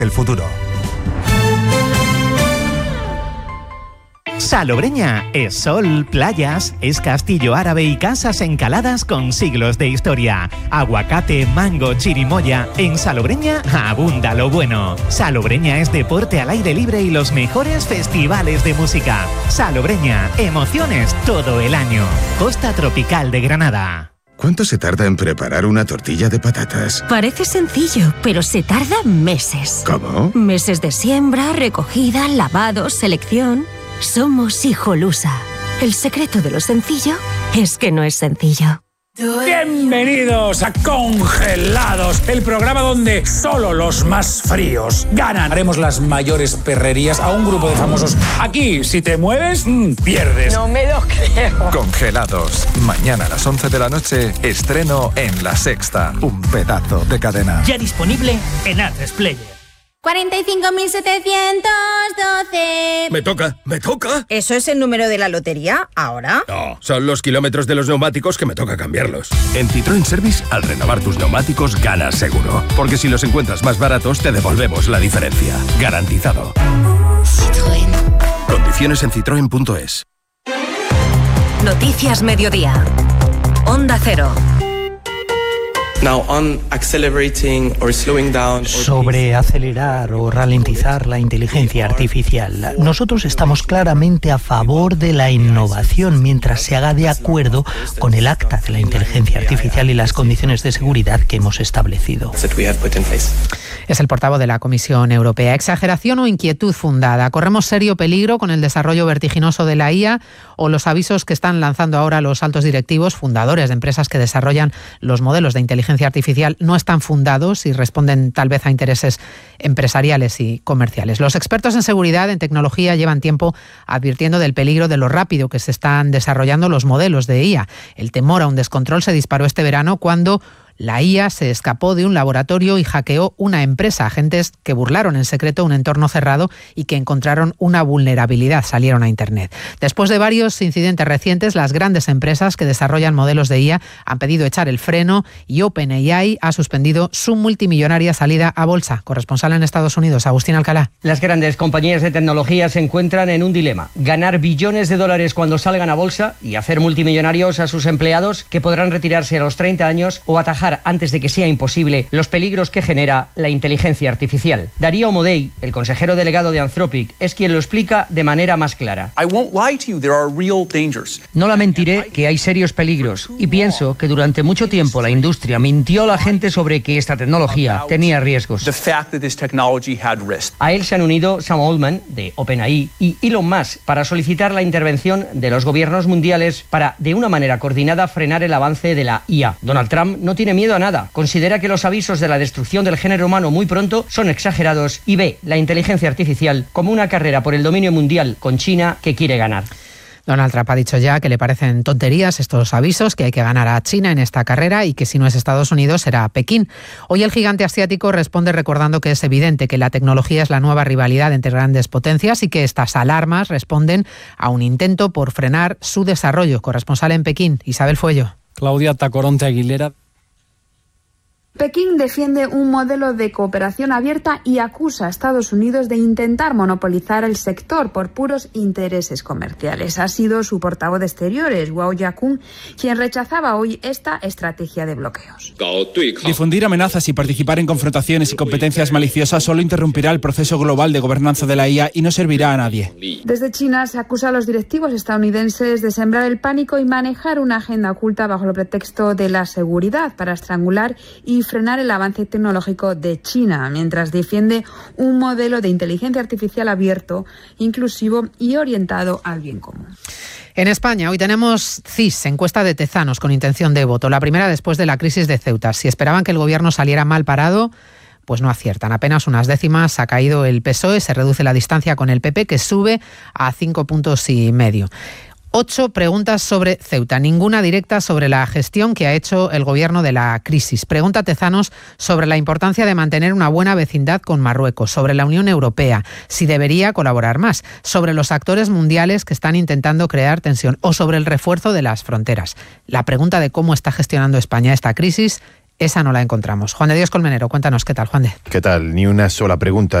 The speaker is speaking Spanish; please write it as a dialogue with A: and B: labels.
A: el futuro.
B: Salobreña es sol, playas, es castillo árabe y casas encaladas con siglos de historia. Aguacate, mango, chirimoya. En Salobreña abunda lo bueno. Salobreña es deporte al aire libre y los mejores festivales de música. Salobreña, emociones todo el año. Costa Tropical de Granada.
C: ¿Cuánto se tarda en preparar una tortilla de patatas?
D: Parece sencillo, pero se tarda meses.
C: ¿Cómo?
D: Meses de siembra, recogida, lavado, selección. Somos Hijolusa. El secreto de lo sencillo es que no es sencillo.
E: Bienvenidos a Congelados, el programa donde solo los más fríos ganan. Haremos las mayores perrerías a un grupo de famosos. Aquí, si te mueves, pierdes.
F: No me lo creo.
A: Congelados. Mañana a las 11 de la noche, estreno en La Sexta. Un pedazo de cadena.
G: Ya disponible en A3 Player.
H: 45.712.
I: Me toca.
H: ¿Eso es el número de la lotería? ¿Ahora?
I: No, son los kilómetros de los neumáticos que me toca cambiarlos.
J: En Citroën Service, al renovar tus neumáticos, ganas seguro. Porque si los encuentras más baratos, te devolvemos la diferencia. Garantizado.
H: Citroën.
J: Condiciones en citroen.es.
D: Noticias Mediodía. Onda Cero.
K: Sobre acelerar o ralentizar la inteligencia artificial, nosotros estamos claramente a favor de la innovación mientras se haga de acuerdo con el Acta de la Inteligencia Artificial y las condiciones de seguridad que hemos establecido.
L: Es el portavoz de la Comisión Europea. ¿Exageración o inquietud fundada? ¿Corremos serio peligro con el desarrollo vertiginoso de la IA o los avisos que están lanzando ahora los altos directivos, fundadores de empresas que desarrollan los modelos de inteligencia artificial, no están fundados y responden tal vez a intereses empresariales y comerciales? Los expertos en seguridad, en tecnología, llevan tiempo advirtiendo del peligro de lo rápido que se están desarrollando los modelos de IA. El temor a un descontrol se disparó este verano cuando la IA se escapó de un laboratorio y hackeó una empresa. Agentes que burlaron en secreto un entorno cerrado y que encontraron una vulnerabilidad, salieron a Internet. Después de varios incidentes recientes, las grandes empresas que desarrollan modelos de IA han pedido echar el freno y OpenAI ha suspendido su multimillonaria salida a bolsa. Corresponsal en Estados Unidos, Agustín Alcalá.
M: Las grandes compañías de tecnología se encuentran en un dilema: ganar billones de dólares cuando salgan a bolsa y hacer multimillonarios a sus empleados que podrán retirarse a los 30 años, o atajar antes de que sea imposible los peligros que genera la inteligencia artificial. Darío Amodei, el consejero delegado de Anthropic, es quien lo explica de manera más clara. No la mentiré que hay serios peligros y pienso que durante mucho tiempo la industria mintió a la gente sobre que esta tecnología tenía riesgos. A él se han unido Sam Altman de OpenAI y Elon Musk para solicitar la intervención de los gobiernos mundiales para, de una manera coordinada, frenar el avance de la IA. Donald Trump no tiene miedo a nada. Considera que los avisos de la destrucción del género humano muy pronto son exagerados y ve la inteligencia artificial como una carrera por el dominio mundial con China que quiere ganar.
L: Donald Trump ha dicho ya que le parecen tonterías estos avisos, que hay que ganar a China en esta carrera y que si no es Estados Unidos será Pekín. Hoy el gigante asiático responde recordando que es evidente que la tecnología es la nueva rivalidad entre grandes potencias y que estas alarmas responden a un intento por frenar su desarrollo. Corresponsal en Pekín, Isabel Fuello.
N: Claudia Tacoronte Aguilera.
O: Pekín defiende un modelo de cooperación abierta y acusa a Estados Unidos de intentar monopolizar el sector por puros intereses comerciales. Ha sido su portavoz de Exteriores, Wang Yakun, quien rechazaba hoy esta estrategia de bloqueos.
N: Difundir amenazas y participar en confrontaciones y competencias maliciosas solo interrumpirá el proceso global de gobernanza de la IA y no servirá a nadie.
O: Desde China se acusa a los directivos estadounidenses de sembrar el pánico y manejar una agenda oculta bajo el pretexto de la seguridad para estrangular y frenar el avance tecnológico de China, mientras defiende un modelo de inteligencia artificial abierto, inclusivo y orientado al bien común.
L: En España hoy tenemos CIS, encuesta de Tezanos con intención de voto, la primera después de la crisis de Ceuta. Si esperaban que el gobierno saliera mal parado, pues no aciertan. Apenas unas décimas ha caído el PSOE, se reduce la distancia con el PP, que sube a 5,5 puntos. 8 preguntas sobre Ceuta, ninguna directa sobre la gestión que ha hecho el gobierno de la crisis. Pregunta Tezanos sobre la importancia de mantener una buena vecindad con Marruecos, sobre la Unión Europea, si debería colaborar más, sobre los actores mundiales que están intentando crear tensión o sobre el refuerzo de las fronteras. La pregunta de cómo está gestionando España esta crisis esa no la encontramos. Juan de Dios Colmenero, cuéntanos qué tal, Juan de.
F: ¿Qué tal? Ni una sola pregunta.